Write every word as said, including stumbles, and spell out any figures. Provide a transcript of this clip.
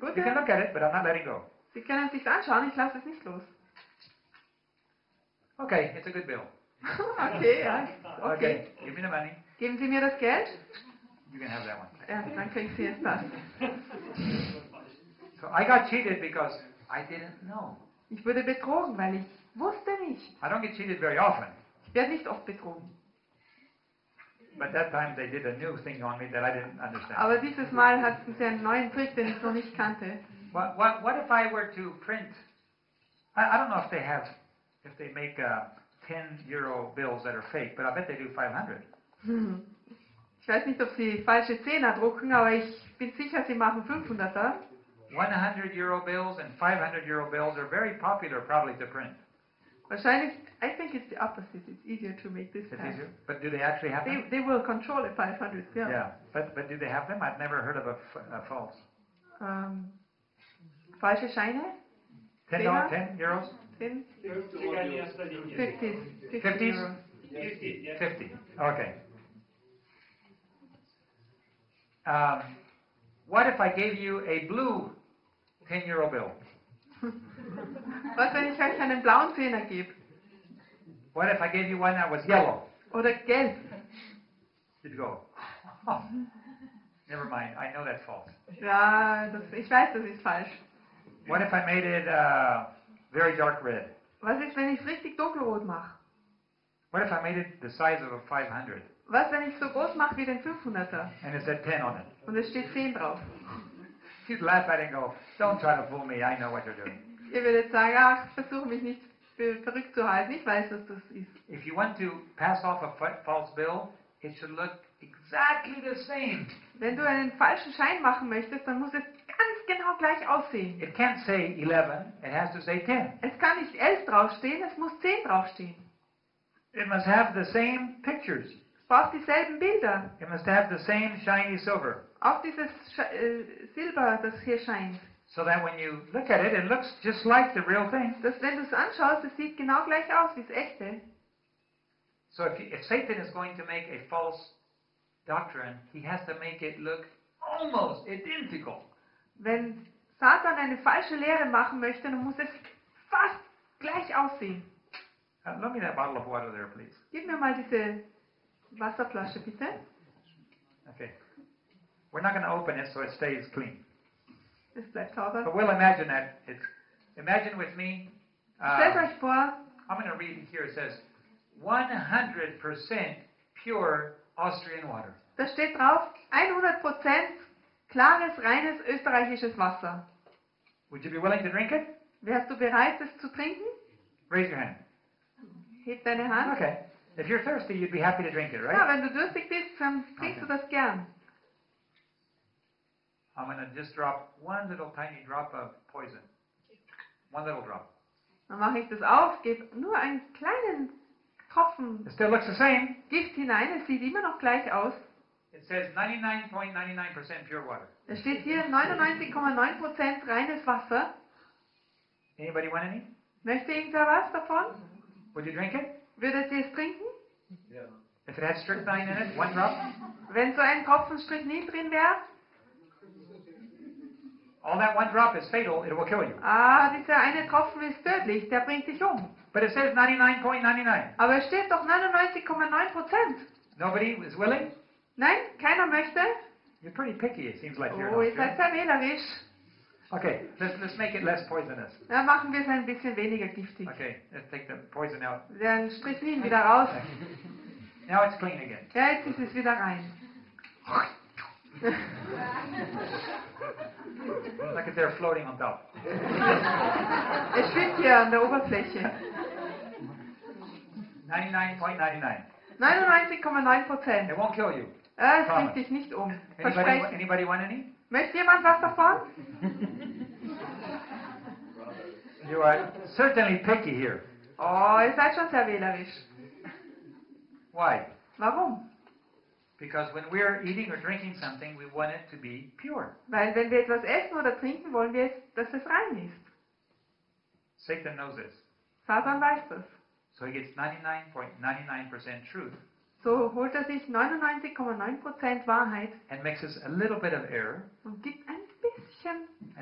Gut, You can ja? look at it, but I'm not letting go. Sie können es sich anschauen, ich lasse es nicht los. Okay, it's a good bill. Okay, ja. Okay. Okay, give me the money. Geben Sie mir das Geld? You can have that one. Ja, dann kriegen Sie jetzt das. So I got cheated because I didn't know. Ich wurde betrogen, weil ich wusste nicht. I don't get cheated very often, Ich werde nicht oft betrogen. but that time they did a new thing on me that I didn't understand. Aber dieses Mal hatten sie einen neuen Trick, den ich noch nicht kannte. What, what, what if I were to print? I, I don't know if they have, if they make uh, ten euro bills that are fake, but I bet they do five hundred. Hm. Ich weiß nicht, ob sie falsche Zehner drucken, aber ich bin sicher, sie machen fünfhunderter. one hundred euro bills and five hundred euro bills are very popular probably to print. Wahrscheinlich, I think it's the opposite. It's easier to make this It's pass. easier. But do they actually have They, them? they will control a five hundred bill. Yeah. But, but do they have them? I've never heard of a, f- a false. Ähm, falsche Scheine? ten, Zehner? ten euros? Zehn? fifty. fifties. fifty Fifties? Euro. fifty, yeah. fifty. Okay. Um, what if I gave you a blue ten euro bill? Was, wenn ich euch einen blauen Zehner gebe? What if I gave you one that was yellow? Oder gelb? You'd go, oh, never mind, I know that's false. Ja, das, ich weiß, das ist falsch. What if I made it uh, very dark red? Was ist, wenn ich es richtig dunkelrot mache? What if I made it the size of a five hundred Was, wenn ich es so groß mache wie den fünfhunderter and it said ten on it? und es steht zehn drauf? You'd laugh at it and go, don't try to fool me, I know what you're doing. Ihr würdet sagen, ach, versuche mich nicht für verrückt zu halten, ich weiß, was das ist. If you want to pass off a fa- false bill, it should look exactly the same. Wenn du einen falschen Schein machen möchtest, dann muss es ganz genau gleich aussehen. It can't say eleven, it has to say ten. Es kann nicht elf draufstehen, es muss zehn draufstehen. It must have the same pictures. Es braucht dieselben Bilder. It must have the same shiny silver. Auch dieses Sch äh, Silber, das hier scheint. So that when you look at it, it looks just like the real thing. Dass wenn du es anschaust, es sieht genau gleich aus wie das echte. So if, you, if Satan is going to make a false doctrine, he has to make it look almost identical. Wenn Satan eine falsche Lehre machen möchte, dann muss es fast gleich aussehen. Uh, loan me that bottle of water there, please. Gib mir mal diese Wasserflasche, bitte. Okay. We're not going to open it so it stays clean. Es bleibt sauber. But we'll imagine that it's. Imagine with me. Stellt Uh, euch vor, I'm going to read here. It says, one hundred percent pure Austrian water. da steht drauf, hundert Prozent klares, reines österreichisches Wasser. Would you be willing to drink it? Wärst du bereit, es zu trinken? Raise your hand. Heb deine Hand. Okay. If you're thirsty, you'd be happy to drink it, Ja, right? wenn du durstig bist, dann trinkst du das gern. I'm going to just drop one little tiny drop of poison. One little drop. Dann mache ich das auf, gebe nur einen kleinen Tropfen It still looks the same. Gift hinein. Es sieht immer noch gleich aus. It says ninety-nine point nine nine percent pure water. Es steht hier neunundneunzig Komma neun Prozent reines Wasser. Anybody want any? Möchte irgendwer was davon? Would you drink it? Würdet ihr es trinken? If it had strychnine in it, one drop? Wenn so ein Tropfen Strychnin drin wäre? All that one drop is fatal. It will kill you. Ah, dieser eine Tropfen ist tödlich, der bringt dich um. But it says ninety-nine point nine nine. Aber es steht doch neunundneunzig Komma neun Prozent. Nobody is willing? Nein, keiner möchte? You're pretty picky, it seems like you're Oh, not ihr seid sure. sehr wählerisch. Okay, let's, let's make it less poisonous. Dann machen wir es ein bisschen weniger giftig. Okay, let's take the poison out. Den Strychnin wieder raus. Now it's clean again. Ja, jetzt ist es wieder rein. Look at they're floating on top. Es schwimmt hier an der Oberfläche. ninety-nine point nine nine. neunundneunzig Komma neun Prozent. It won't kill you. Ja, es bringt dich nicht um. Anybody, Versprechen. anybody want any? Möchte jemand was davon? You are certainly picky here. Oh, ihr seid schon sehr wählerisch. Why? Warum? Because when we're eating or drinking something, we want it to be pure. Weil wenn wir etwas essen oder trinken, wollen wir, dass es rein ist. Satan knows this. Satan weiß das. So he gets ninety-nine point nine nine percent truth So holt er sich neunundneunzig Komma neun Prozent Wahrheit and mixes a little bit of error und gibt ein bisschen